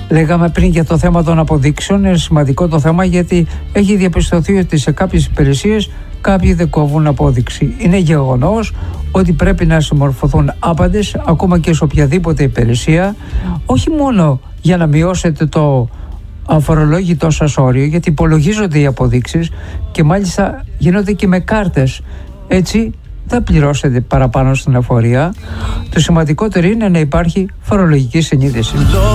Λέγαμε πριν για το θέμα των αποδείξεων. Είναι σημαντικό το θέμα, γιατί έχει διαπιστωθεί ότι σε κάποιες υπηρεσίες κάποιοι δεν κόβουν απόδειξη. Είναι γεγονός ότι πρέπει να συμμορφωθούν άπαντες, ακόμα και σε οποιαδήποτε υπηρεσία, όχι μόνο για να μειώσετε το αφορολόγητό σας όριο, γιατί υπολογίζονται οι αποδείξεις και μάλιστα γίνονται και με κάρτες. Έτσι θα πληρώσετε παραπάνω στην εφορία. Το σημαντικότερο είναι να υπάρχει φορολογική συνείδηση.